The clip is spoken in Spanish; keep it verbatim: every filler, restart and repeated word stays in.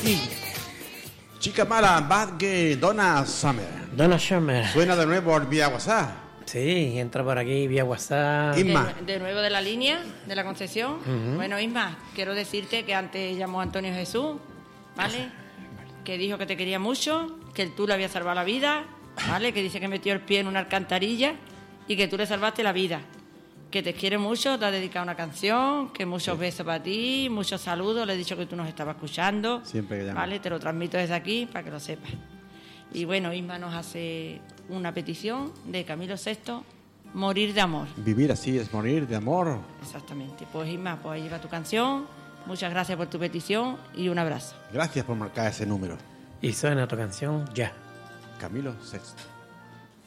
ti. Chica mala, Bad Gay, Donna Summer. Donna Summer. Suena de nuevo por vía WhatsApp. Sí, entra por aquí vía WhatsApp. Isma. De, de nuevo de la línea de la Concepción. Uh-huh. Bueno, Isma, quiero decirte que antes llamó Antonio Jesús, ¿vale? Que dijo que te quería mucho, que tú le habías salvado la vida, ¿vale? Que dice que metió el pie en una alcantarilla y que tú le salvaste la vida. Que te quiere mucho, te ha dedicado una canción, que muchos sí. besos para ti, muchos saludos, le he dicho que tú nos estabas escuchando. Siempre que llama. ¿Vale? Te lo transmito desde aquí para que lo sepas. Y bueno, Isma nos hace una petición de Camilo sexto, Morir de amor. Vivir así es morir de amor. Exactamente. Pues Isma, pues ahí lleva tu canción. Muchas gracias por tu petición y un abrazo. Gracias por marcar ese número. Y suena tu canción ya. Camilo sexto.